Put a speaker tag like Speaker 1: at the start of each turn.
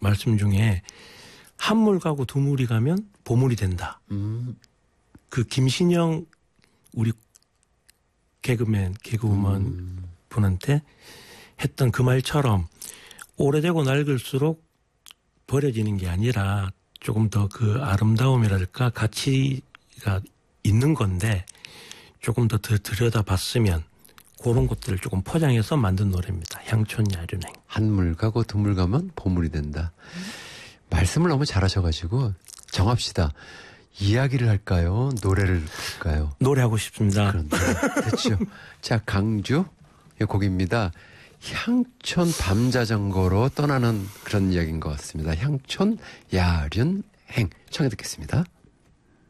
Speaker 1: 말씀 중에 한물 가고 두물이 가면 보물이 된다. 그 김신영 우리 개그우먼 분한테 했던 그 말처럼 오래되고 낡을수록 버려지는 게 아니라 조금 더 그 아름다움이랄까 가치가 있는 건데 조금 더 들여다봤으면 그런 것들을 조금 포장해서 만든 노래입니다. 향촌야륜행.
Speaker 2: 한물 가고 두물 가면 보물이 된다. 말씀을 너무 잘하셔가지고 정합시다. 이야기를 할까요? 노래를 부를까요?
Speaker 1: 노래하고 싶습니다.
Speaker 2: 그런데 그렇죠. 자, 강주 곡입니다. 향촌 밤자전거로 떠나는 그런 이야기인 것 같습니다. 향촌 야륜행 청해 듣겠습니다.